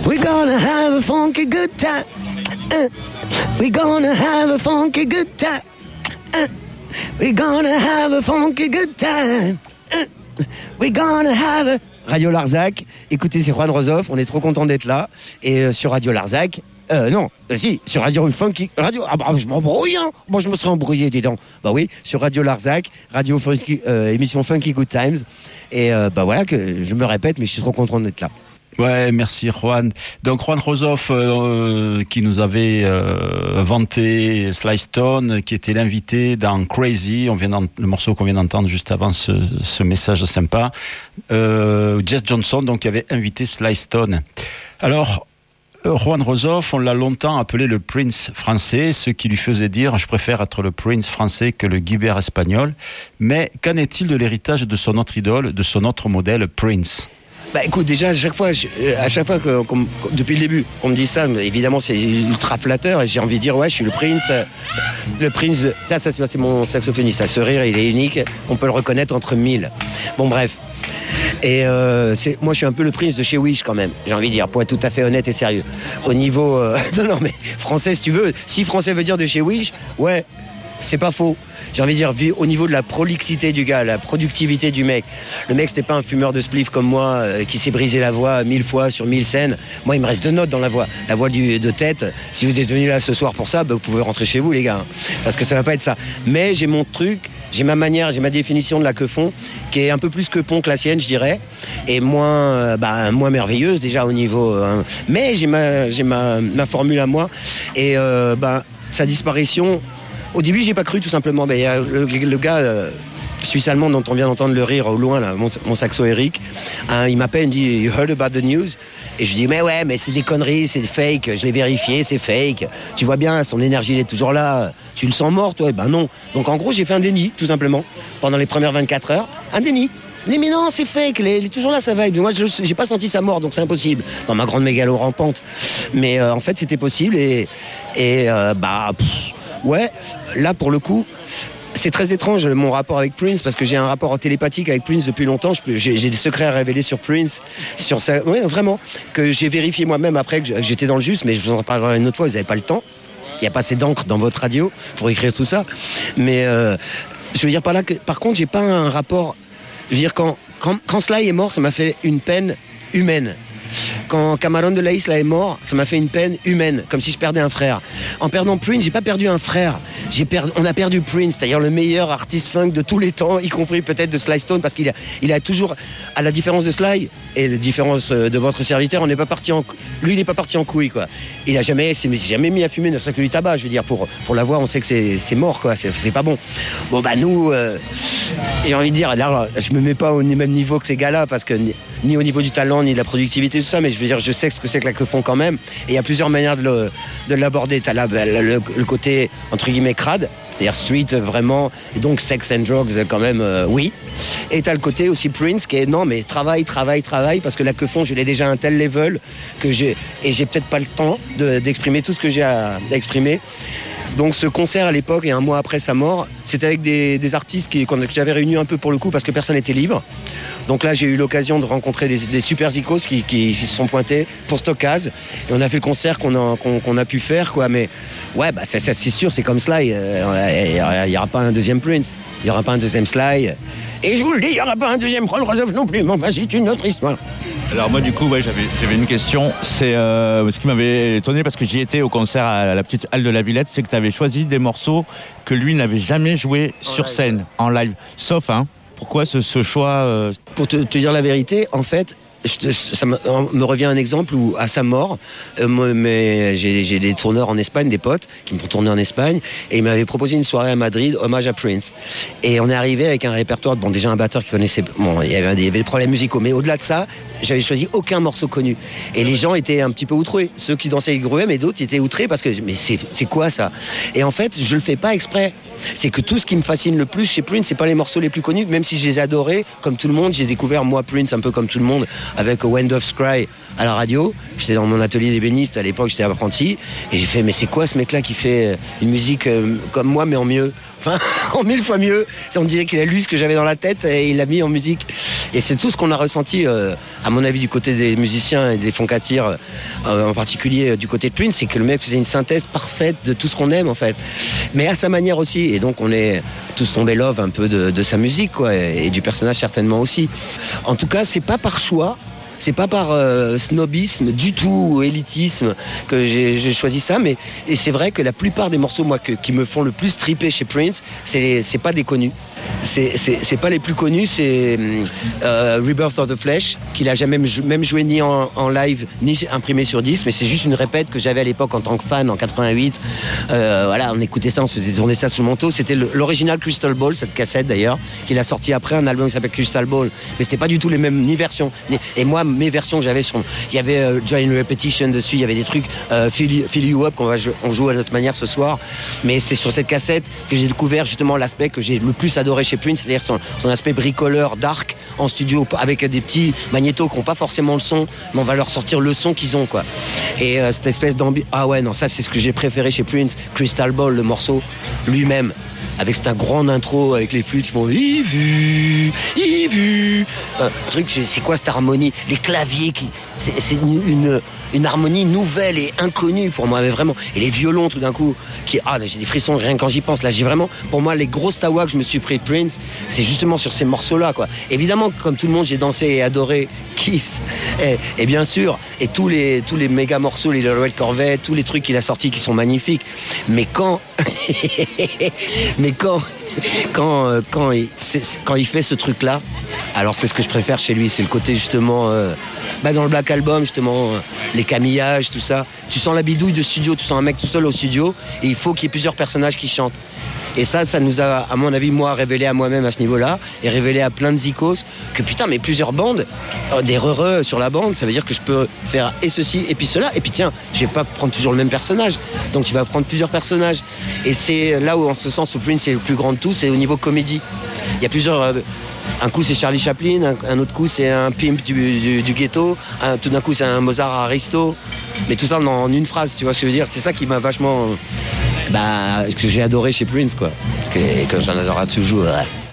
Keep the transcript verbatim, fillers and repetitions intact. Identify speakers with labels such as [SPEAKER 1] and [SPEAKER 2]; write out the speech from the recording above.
[SPEAKER 1] We're gonna have a funky good time. Uh, we're gonna have a funky good time. Uh, we're gonna have a funky good time. Uh, we're gonna have a... Radio Larzac, écoutez, c'est Juan Rozof, on est trop content d'être là. Et euh, sur Radio Larzac, euh, non, euh, si, sur Radio Funky, Radio, ah bah je m'embrouille, hein, moi je me serais embrouillé, dis donc. Bah oui, sur Radio Larzac, Radio Funky, euh, émission Funky Good Times. Et euh, bah voilà, que je me répète, mais je suis trop content d'être là.
[SPEAKER 2] Ouais, merci Juan. Donc Juan Rozof euh, qui nous avait euh, vanté Sly Stone, qui était l'invité dans Crazy, on vient le morceau qu'on vient d'entendre juste avant ce, ce message sympa. Euh, Jess Johnson, donc qui avait invité Sly Stone. Alors Juan Rozof, on l'a longtemps appelé le Prince français, ce qui lui faisait dire « je préfère être le Prince français que le Guibert espagnol ». Mais qu'en est-il de l'héritage de son autre idole, de son autre modèle, Prince ?
[SPEAKER 1] Bah écoute, déjà à chaque fois, je, à chaque fois que, que, que depuis le début, on me dit ça, évidemment c'est ultra flatteur et j'ai envie de dire ouais, je suis le Prince, le Prince. Ça, ça c'est mon saxophoniste, ça, ce rire, il est unique, on peut le reconnaître entre mille. Bon bref. Et euh, c'est, moi je suis un peu le Prince de chez Wish quand même, j'ai envie de dire, pour être tout à fait honnête et sérieux. Au niveau, euh, non non mais français si tu veux, si français veut dire de chez Wish, ouais. C'est pas faux. J'ai envie de dire, vu au niveau de la prolixité du gars, la productivité du mec. Le mec, c'était pas un fumeur de spliff comme moi, euh, qui s'est brisé la voix mille fois sur mille scènes. Moi, il me reste deux notes dans la voix. La voix du, de tête. Si vous êtes venus là ce soir pour ça, bah, vous pouvez rentrer chez vous, les gars. Hein, parce que ça va pas être ça. Mais j'ai mon truc, j'ai ma manière, j'ai ma définition de la queue-fond, qui est un peu plus queue-pont que la sienne, je dirais. Et moins, euh, bah, moins merveilleuse, déjà, au niveau. Hein. Mais j'ai ma, j'ai ma, ma formule à moi. Et, euh, bah, sa disparition. Au début, j'ai pas cru, tout simplement. Mais euh, le, le gars euh, suisse-allemand dont on vient d'entendre le rire au loin, là, mon, mon saxo Eric, hein, il m'appelle, il me dit « You heard about the news ?» Et je dis « Mais ouais, mais c'est des conneries, c'est fake, je l'ai vérifié, c'est fake. Tu vois bien, son énergie, elle est toujours là. Tu le sens mort, toi ?» Eh ben non. Donc en gros, j'ai fait un déni, tout simplement, pendant les premières vingt-quatre heures. Un déni. Mais non, c'est fake, il est toujours là, ça va. Moi, je j'ai pas senti sa mort, donc c'est impossible. Dans ma grande mégalo rampante. Mais euh, en fait, c'était possible et, et euh, bah... Pff, ouais, là pour le coup, c'est très étrange mon rapport avec Prince parce que j'ai un rapport télépathique avec Prince depuis longtemps. Je peux, j'ai, j'ai des secrets à révéler sur Prince, sur ça, ouais, vraiment, que j'ai vérifié moi-même après que j'étais dans le juste, mais je vous en parlerai une autre fois. Vous n'avez pas le temps. Il n'y a pas assez d'encre dans votre radio pour écrire tout ça. Mais euh, je veux dire par là que, par contre, j'ai pas un rapport. Je veux dire quand quand, quand Sly est mort, ça m'a fait une peine humaine. Quand Camarón de la Isla est mort, ça m'a fait une peine humaine, comme si je perdais un frère. En perdant Prince, j'ai pas perdu un frère. J'ai perdu, on a perdu Prince, c'est-à-dire le meilleur artiste funk de tous les temps, y compris peut-être de Sly Stone, parce qu'il a, il a toujours, à la différence de Sly et la différence de votre serviteur, on n'est pas parti en, lui, il n'est pas parti en couille, quoi. Il a jamais, s'est jamais mis à fumer, ne serait-ce que du tabac. Je veux dire, pour pour la voix, on sait que c'est c'est mort, quoi. C'est, c'est pas bon. Bon bah nous, euh, j'ai envie de dire, là, je me mets pas au même niveau que ces gars-là, parce que ni, ni au niveau du talent, ni de la productivité, tout ça, mais je veux dire, je sais ce que c'est que la queue-fond quand même. Et il y a plusieurs manières de, le, de l'aborder. T'as là, le, le, le côté, entre guillemets, crade, c'est-à-dire street, vraiment, et donc sex and drugs, quand même, euh, oui. Et t'as le côté aussi Prince, qui est, non, mais travail, travail, travail, parce que la queue-fond, je l'ai déjà à un tel level, que j'ai, et j'ai peut-être pas le temps de, d'exprimer tout ce que j'ai à, à exprimer. Donc ce concert à l'époque et un mois après sa mort, c'était avec des, des artistes qui, que j'avais réunis un peu pour le coup parce que personne n'était libre. Donc là j'ai eu l'occasion de rencontrer des, des super zikos qui, qui se sont pointés pour cette occasion. Et on a fait le concert qu'on a, qu'on, qu'on a pu faire, quoi. Mais ouais, bah, c'est, c'est sûr, c'est comme Sly. Il euh, n'y aura pas un deuxième Prince, il n'y aura pas un deuxième Sly. Et je vous le dis, il n'y aura pas un deuxième Juan Rozof non plus. Mais enfin, c'est une autre histoire.
[SPEAKER 3] Alors moi du coup ouais, j'avais, j'avais une question, c'est euh, ce qui m'avait étonné parce que j'y étais au concert à la petite halle de la Villette, c'est que tu avais choisi des morceaux que lui n'avait jamais joués en sur live. Scène, en live, sauf hein, pourquoi ce, ce choix euh...
[SPEAKER 1] Pour te, te dire la vérité, en fait, je te, ça me, me revient un exemple où à sa mort, euh, mais j'ai, j'ai des tourneurs en Espagne, des potes qui me font tourner en Espagne, et ils m'avaient proposé une soirée à Madrid, hommage à Prince. Et on est arrivé avec un répertoire, bon déjà un batteur qui connaissait, bon il y avait, il y avait des problèmes musicaux, mais au-delà de ça, j'avais choisi aucun morceau connu. Et les gens étaient un petit peu outrés, ceux qui dansaient, ils grouaient, mais d'autres étaient outrés parce que mais c'est, c'est quoi ça ? Et en fait, je le fais pas exprès. C'est que tout ce qui me fascine le plus chez Prince, c'est pas les morceaux les plus connus, même si je les adorais, comme tout le monde. J'ai découvert moi Prince un peu comme tout le monde avec When Doves Cry à la radio. J'étais dans mon atelier d'ébéniste à l'époque, j'étais apprenti, et j'ai fait mais c'est quoi ce mec-là qui fait une musique euh, comme moi mais en mieux, enfin en mille fois mieux. On dirait qu'il a lu ce que j'avais dans la tête et il l'a mis en musique. Et c'est tout ce qu'on a ressenti euh, à mon avis, du côté des musiciens et des foncatirs, euh, en particulier euh, du côté de Prince, c'est que le mec faisait une synthèse parfaite de tout ce qu'on aime, en fait. Mais à sa manière aussi. Et donc, on est tous tombés love un peu de, de sa musique, quoi, et, et du personnage certainement aussi. En tout cas, c'est pas par choix. C'est pas par euh, snobisme du tout, ou élitisme, que j'ai, j'ai choisi ça, mais et c'est vrai que la plupart des morceaux, moi, que, qui me font le plus triper chez Prince, c'est, les, c'est pas des connus. C'est, c'est, c'est pas les plus connus, c'est euh, Rebirth of the Flesh, qu'il a jamais même joué ni en, en live, ni imprimé sur disque, mais c'est juste une répète que j'avais à l'époque en tant que fan, en quatre-vingt-huit. Euh, voilà, on écoutait ça, on se faisait tourner ça sous le manteau. C'était le, l'original Crystal Ball, cette cassette d'ailleurs, qu'il a sorti après un album qui s'appelle Crystal Ball, mais c'était pas du tout les mêmes ni versions. Et moi, mes versions que j'avais sur, il y avait euh, Join Repetition dessus, il y avait des trucs euh, Fill, Fill You Up qu'on va on joue à notre manière ce soir, mais c'est sur cette cassette que j'ai découvert justement l'aspect que j'ai le plus adoré chez Prince, c'est-à-dire son, son aspect bricoleur, dark, en studio, avec des petits magnétos qui n'ont pas forcément le son, mais on va leur sortir le son qu'ils ont, quoi. Et euh, cette espèce d'ambiance, ah ouais, non, ça c'est ce que j'ai préféré chez Prince, Crystal Ball, le morceau lui-même, avec cette grande intro avec les flûtes qui font Ivu, Ivu. Un truc, c'est quoi cette harmonie? Les claviers qui, c'est, c'est une, une, une harmonie nouvelle et inconnue pour moi, mais vraiment. Et les violons tout d'un coup, qui, ah, là, j'ai des frissons rien quand j'y pense. Là, j'ai vraiment, pour moi, les grosses tawas que je me suis pris de Prince, c'est justement sur ces morceaux-là, quoi. Évidemment, comme tout le monde, j'ai dansé et adoré Kiss, et, et bien sûr, et tous les tous les méga morceaux, les Little Red Corvette, tous les trucs qu'il a sortis qui sont magnifiques. Mais quand mais quand quand euh, quand il c'est, quand il fait ce truc là, alors c'est ce que je préfère chez lui, c'est le côté justement euh, bah dans le Black Album justement, euh, les camillages, tout ça, tu sens la bidouille de studio, tu sens un mec tout seul au studio et il faut qu'il y ait plusieurs personnages qui chantent. Et ça, ça nous a, à mon avis, moi, révélé à moi-même à ce niveau-là, et révélé à plein de zikos, que putain, mais plusieurs bandes, euh, des re-re sur la bande, ça veut dire que je peux faire et ceci, et puis cela, et puis tiens, je vais pas prendre toujours le même personnage, donc tu vas prendre plusieurs personnages. Et c'est là où, en ce sens, où Prince c'est le plus grand de tous, c'est au niveau comédie. Il y a plusieurs... Euh, un coup c'est Charlie Chaplin, un, un autre coup c'est un pimp du, du, du ghetto, un, tout d'un coup c'est un Mozart Aristo, mais tout ça en, en une phrase, tu vois ce que je veux dire. C'est ça qui m'a vachement... Bah, que j'ai adoré chez Prince, quoi. Que, que j'en adorerai toujours. Ouais.